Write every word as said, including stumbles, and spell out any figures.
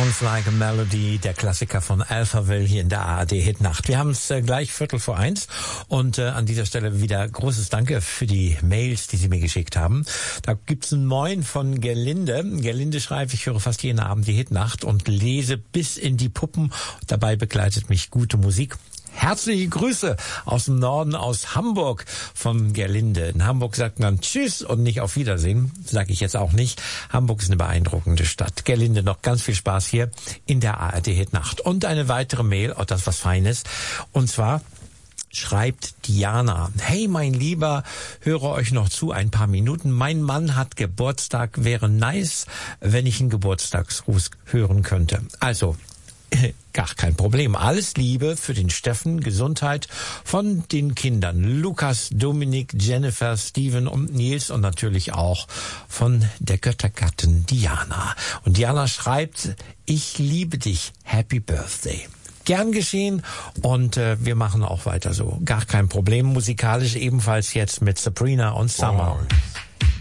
Sounds Like a Melody, der Klassiker von Alphaville hier in der A R D Hitnacht. Wir haben es äh, gleich Viertel vor eins und äh, an dieser Stelle wieder großes Danke für die Mails, die Sie mir geschickt haben. Da gibt's ein Moin von Gerlinde. Gerlinde schreibt, ich höre fast jeden Abend die Hitnacht und lese bis in die Puppen. Dabei begleitet mich gute Musik. Herzliche Grüße aus dem Norden, aus Hamburg von Gerlinde. In Hamburg sagt man Tschüss und nicht auf Wiedersehen. Sage ich jetzt auch nicht. Hamburg ist eine beeindruckende Stadt. Gerlinde, noch ganz viel Spaß hier in der A R D Hitnacht. Und eine weitere Mail, auch das was Feines. Und zwar schreibt Diana: Hey mein Lieber, höre euch noch zu ein paar Minuten. Mein Mann hat Geburtstag. Wäre nice, wenn ich einen Geburtstagsgruß hören könnte. Also, gar kein Problem. Alles Liebe für den Steffen, Gesundheit von den Kindern Lukas, Dominik, Jennifer, Steven und Nils und natürlich auch von der Göttergattin Diana. Und Diana schreibt: Ich liebe dich, Happy Birthday. Gern geschehen und äh, wir machen auch weiter so. Gar kein Problem. Musikalisch ebenfalls jetzt mit Sabrina und Summer. Boy.